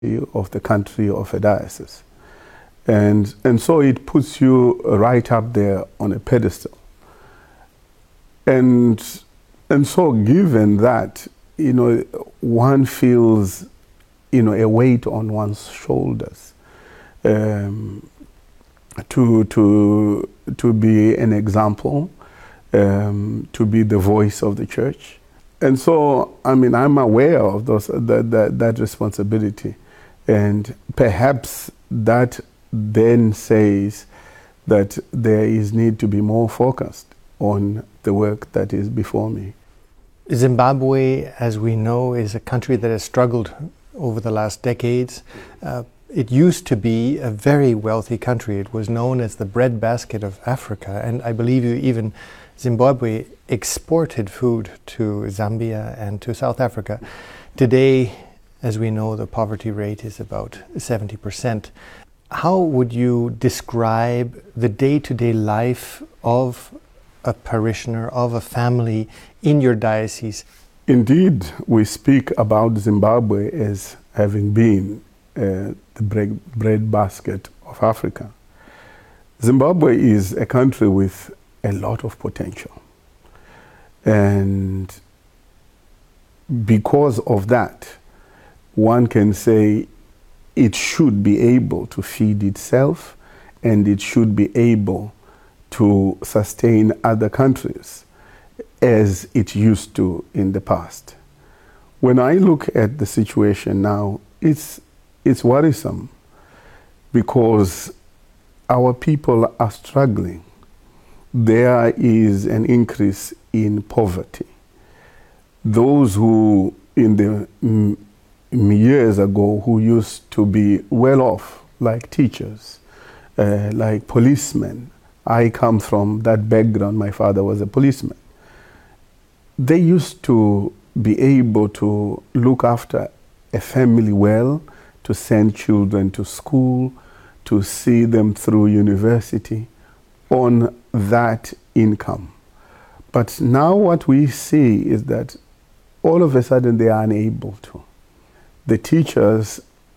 of the country of a diocese. And so it puts you right up there on a pedestal. And so given that, one feels, a weight on one's shoulders to be an example, to be the voice of the church. And so, I'm aware of that responsibility. And perhaps that then says that there is need to be more focused on the work that is before me. Zimbabwe, as we know, is a country that has struggled over the last decades. It used to be a very wealthy country. It was known as the breadbasket of Africa, and I believe even Zimbabwe exported food to Zambia and to South Africa. Today, as we know, the poverty rate is about 70%. How would you describe the day-to-day life of a parishioner, of a family in your diocese? Indeed, we speak about Zimbabwe as having been the breadbasket of Africa. Zimbabwe is a country with a lot of potential. And because of that, one can say it should be able to feed itself, and it should be able to sustain other countries as it used to in the past. When I look at the situation now, it's worrisome because our people are struggling. There is an increase in poverty. Those who in the years ago who used to be well off, like teachers, like policemen. I come from that background. My father was a policeman. They used to be able to look after a family well, to send children to school, to see them through university on that income. But now what we see is that all of a sudden they are unable to. The teachers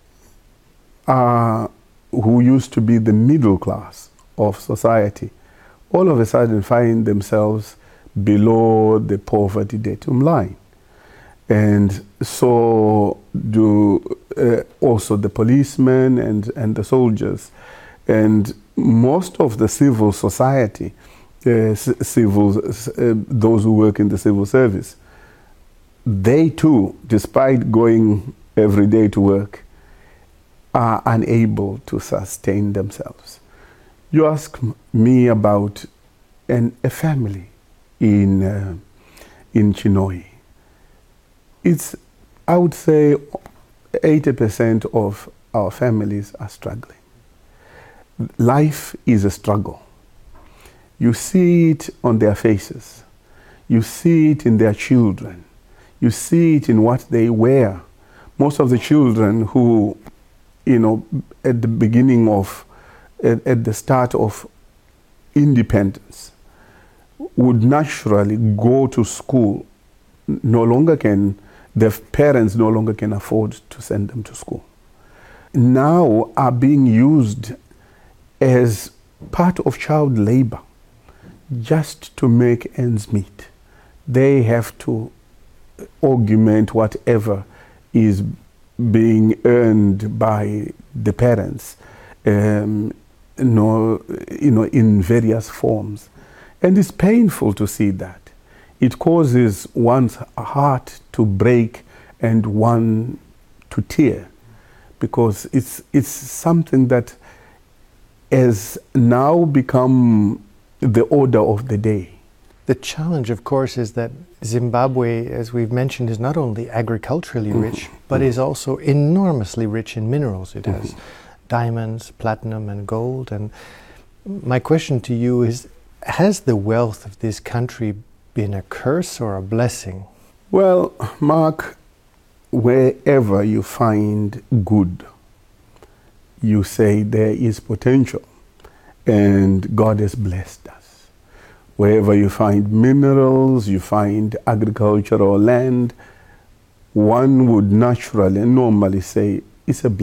who used to be the middle class of society, all of a sudden find themselves below the poverty datum line. And so do also the policemen and the soldiers. And most of the civil society, those who work in the civil service, they too, despite going every day to work, are unable to sustain themselves. You ask me about a family in Chinhoyi. I would say 80% of our families are struggling. Life is a struggle. You see it on their faces. You see it in their children. You see it in what they wear. Most of the children who, at the start of independence, would naturally go to school, their parents no longer can afford to send them to school. Now are being used as part of child labor just to make ends meet. They have to augment whatever is being earned by the parents, in various forms. And it's painful to see that. It causes one's heart to break and one to tear, because it's something that has now become the order of the day. The challenge, of course, is that Zimbabwe, as we've mentioned, is not only agriculturally rich, but is also enormously rich in minerals. It has diamonds, platinum, and gold. And my question to you is, has the wealth of this country been a curse or a blessing? Well, Mark, wherever you find good, you say there is potential, and God has blessed us. Wherever you find minerals, you find agricultural land, one would naturally, normally say it's a